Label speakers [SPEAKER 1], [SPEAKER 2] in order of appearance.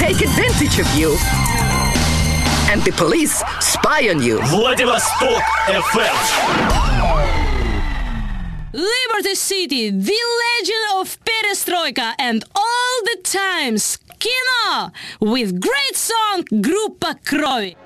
[SPEAKER 1] take advantage of you. And the police spy on you.
[SPEAKER 2] Vladivostok FM.
[SPEAKER 3] Liberty City, the legend of Perestroika and all the times. Kino with great song Группа Крови.